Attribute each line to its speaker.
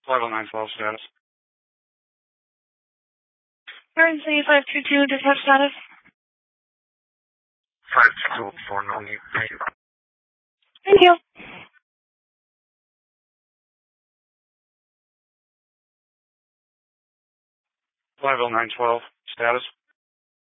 Speaker 1: Level 912 status.
Speaker 2: Emergency 522, dispatch status.
Speaker 1: 522, 490. Thank you.
Speaker 2: Thank you.
Speaker 1: Level 912 status.